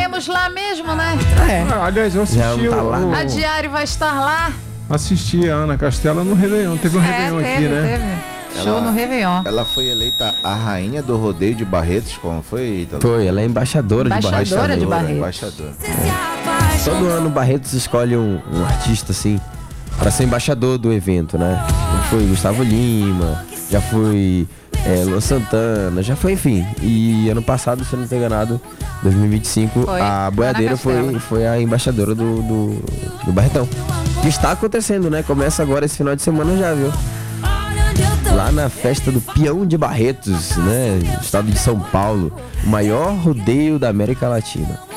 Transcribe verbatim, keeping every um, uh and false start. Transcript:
Estaremos lá mesmo, né? É. Ah, aliás, eu assisti tá lá, o, A Diário vai estar lá. assisti a Ana Castela no Réveillon. Teve um É, Réveillon teve, aqui, né? teve. Show no Réveillon. Ela foi eleita a rainha do rodeio de Barretos, como foi, Ítalo? Foi, ela é embaixadora, Embaixadora de Barretos. de Barretos. Embaixadora. Todo ano Barretos escolhe um, um artista assim para ser embaixador do evento, né? Já foi Gustavo Lima, já foi é, Luan Santana, já foi, enfim. E ano passado, se eu não estou enganado, dois mil e vinte e cinco, Foi a boiadeira Ana Castela. foi, foi a embaixadora do, do, do Barretão. Que está acontecendo, né? Começa agora esse final de semana já, viu? Lá na festa do Peão de Barretos, né? Estado de São Paulo, o maior rodeio da América Latina.